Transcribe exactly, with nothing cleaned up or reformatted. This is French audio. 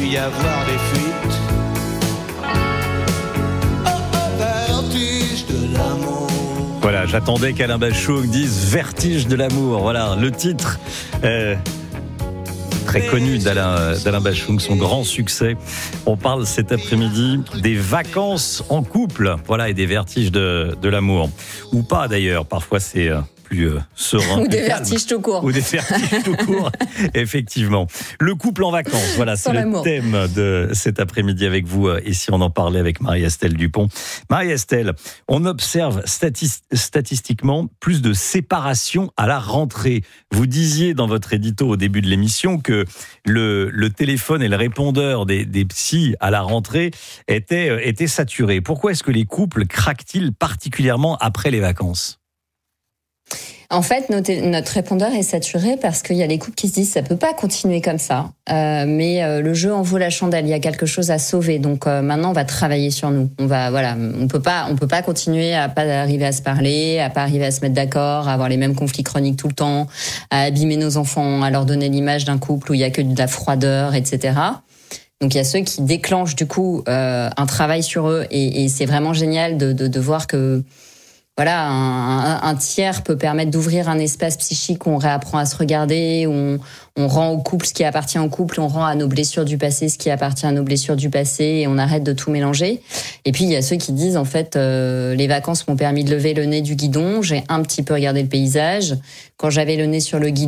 y avoir des fuites. Oh, oh, vertige de l'amour. Voilà, j'attendais qu'Alain Bachung dise « Vertige de l'amour ». Voilà, le titre euh, très connu d'Alain, d'Alain Bachung, son grand succès. On parle cet après-midi des vacances en couple, voilà, et des vertiges de, de l'amour. Ou pas d'ailleurs, parfois c'est... Euh, plus euh, serein. Ou des calme. vertiges tout court. Ou des vertiges tout court, effectivement. Le couple en vacances, voilà, c'est l'amour. le thème de cet après-midi avec vous. Et si on en parlait avec Marie-Estelle Dupont. Marie-Estelle, on observe statist- statistiquement plus de séparation à la rentrée. Vous disiez dans votre édito au début de l'émission que le, le téléphone et le répondeur des, des psys à la rentrée étaient, étaient saturés. Pourquoi est-ce que les couples craquent-ils particulièrement après les vacances ? En fait, notre, notre répondeur est saturé parce qu'il y a les couples qui se disent ça peut pas continuer comme ça. Euh, mais euh, le jeu en vaut la chandelle. Il y a quelque chose à sauver. Donc euh, maintenant, on va travailler sur nous. On va, voilà, on peut pas, on peut pas continuer à pas arriver à se parler, à pas arriver à se mettre d'accord, à avoir les mêmes conflits chroniques tout le temps, à abîmer nos enfants, à leur donner l'image d'un couple où il y a que de la froideur, et cetera. Donc il y a ceux qui déclenchent du coup euh, un travail sur eux et, et c'est vraiment génial de, de, de voir que voilà, un, un, un tiers peut permettre d'ouvrir un espace psychique où on réapprend à se regarder, où on, on rend au couple ce qui appartient au couple, on rend à nos blessures du passé ce qui appartient à nos blessures du passé et on arrête de tout mélanger. Et puis il y a ceux qui disent en fait euh, les vacances m'ont permis de lever le nez du guidon, j'ai un petit peu regardé le paysage. Quand j'avais le nez sur le guidon,